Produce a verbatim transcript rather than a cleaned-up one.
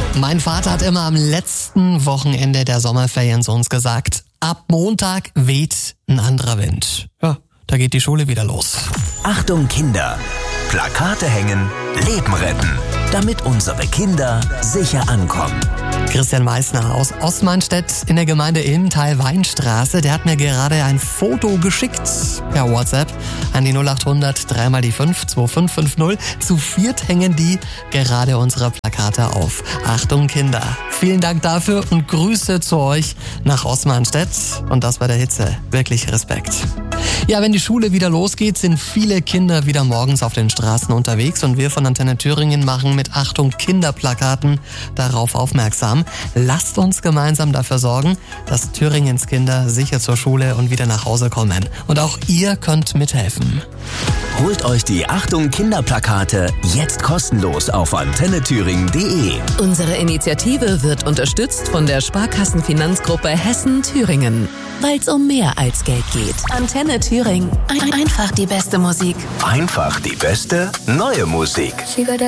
Mein Vater hat immer am letzten Wochenende der Sommerferien zu uns gesagt, ab Montag weht ein anderer Wind. Ja, da geht die Schule wieder los. Achtung Kinder, Plakate hängen, Leben retten, damit unsere Kinder sicher ankommen. Christian Meissner aus Oßmannstedt in der Gemeinde Ilmental-Weinstraße, der hat mir gerade ein Foto geschickt per WhatsApp an die null acht hundert drei mal die fünf zwei fünf fünf null. Zu viert hängen die gerade unsere Plakate auf. Achtung Kinder, vielen Dank dafür und Grüße zu euch nach Oßmannstedt und das bei der Hitze. Wirklich Respekt. Ja, wenn die Schule wieder losgeht, sind viele Kinder wieder morgens auf den Straßen unterwegs und wir von Antenne Thüringen machen mit Achtung Kinderplakaten darauf aufmerksam. Lasst uns gemeinsam dafür sorgen, dass Thüringens Kinder sicher zur Schule und wieder nach Hause kommen. Und auch ihr könnt mithelfen. Holt euch die Achtung Kinderplakate jetzt kostenlos auf antenne thüringen punkt de. Unsere Initiative wird unterstützt von der Sparkassenfinanzgruppe Hessen-Thüringen. Weil es um mehr als Geld geht. Antenne Thüringen. Ein- einfach die beste Musik. Einfach die beste neue Musik.